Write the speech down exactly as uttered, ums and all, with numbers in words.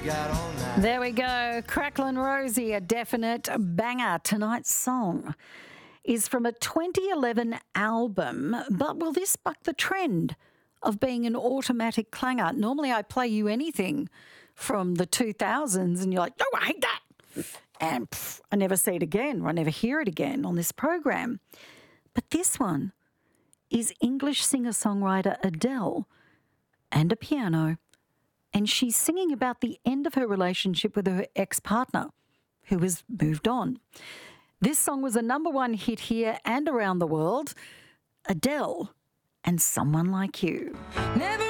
There we go. Cracklin' Rosie, a definite banger. Tonight's song is from a twenty eleven album, but will this buck the trend of being an automatic clanger? Normally I play you anything from the two thousands and you're like, oh, I hate that. And pff, I never see it again, or I never hear it again on this program. But this one is English singer-songwriter Adele and a piano. And she's singing about the end of her relationship with her ex-partner, who has moved on. This song was a number one hit here and around the world. Adele and Someone Like You. Never